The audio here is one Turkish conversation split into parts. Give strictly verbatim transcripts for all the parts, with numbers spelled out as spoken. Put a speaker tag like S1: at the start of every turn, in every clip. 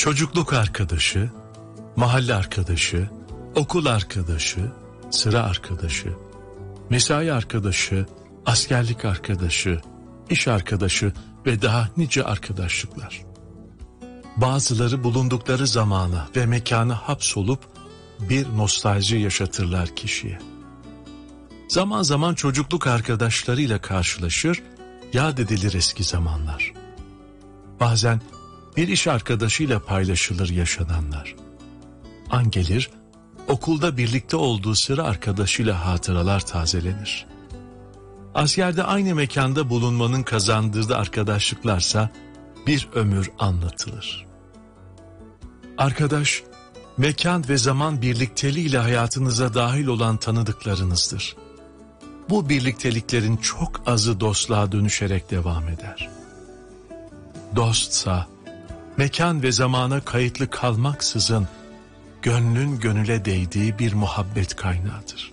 S1: çocukluk arkadaşı, mahalle arkadaşı, okul arkadaşı, sıra arkadaşı, mesai arkadaşı, askerlik arkadaşı, iş arkadaşı ve daha nice arkadaşlıklar. Bazıları bulundukları zamana ve mekana hapsolup bir nostalji yaşatırlar kişiye. Zaman zaman çocukluk arkadaşlarıyla karşılaşır, yad edilir eski zamanlar. Bazen bir iş arkadaşıyla paylaşılır yaşananlar. An gelir, okulda birlikte olduğu sıra arkadaşıyla hatıralar tazelenir. Askerde aynı mekanda bulunmanın kazandırdığı arkadaşlıklarsa bir ömür anlatılır. Arkadaş, mekan ve zaman birlikteliğiyle hayatınıza dahil olan tanıdıklarınızdır. Bu birlikteliklerin çok azı dostluğa dönüşerek devam eder. Dostsa, mekan ve zamana kayıtlı kalmaksızın gönlün gönüle değdiği bir muhabbet kaynağıdır.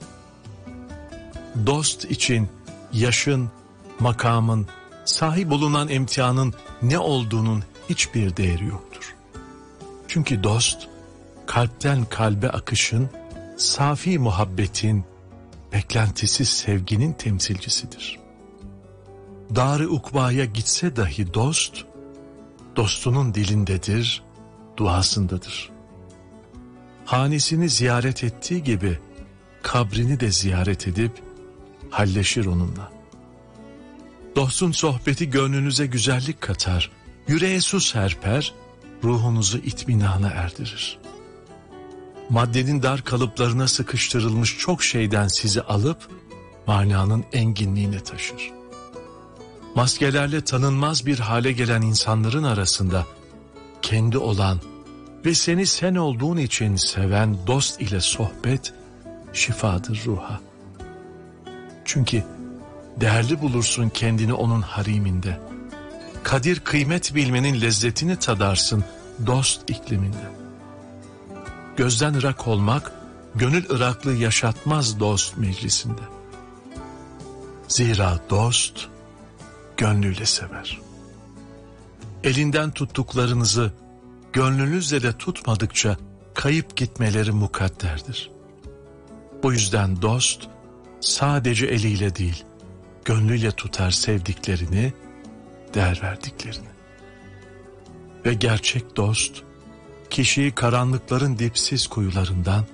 S1: Dost için yaşın, makamın, sahip olunan imtihanın ne olduğunun hiçbir değeri yoktur. Çünkü dost, kalpten kalbe akışın, safi muhabbetin, beklentisiz sevginin temsilcisidir. Dar-ı ukbaya gitse dahi dost, dostunun dilindedir, duasındadır. Hanesini ziyaret ettiği gibi, kabrini de ziyaret edip, halleşir onunla. Dostun sohbeti gönlünüze güzellik katar, yüreğe su serper, ruhunuzu itminana erdirir. Maddenin dar kalıplarına sıkıştırılmış çok şeyden sizi alıp, mananın enginliğine taşır. Maskelerle tanınmaz bir hale gelen insanların arasında, kendi olan ve seni sen olduğun için seven dost ile sohbet, şifadır ruha. Çünkü değerli bulursun kendini onun hariminde. Kadir kıymet bilmenin lezzetini tadarsın dost ikliminde. Gözden ırak olmak, gönül ıraklığı yaşatmaz dost meclisinde. Zira dost, gönlüyle sever. Elinden tuttuklarınızı, gönlünüzle de tutmadıkça kayıp gitmeleri mukadderdir. Bu yüzden dost, sadece eliyle değil, gönlüyle tutar sevdiklerini, değer verdiklerini. Ve gerçek dost, kişiyi karanlıkların dipsiz kuyularından,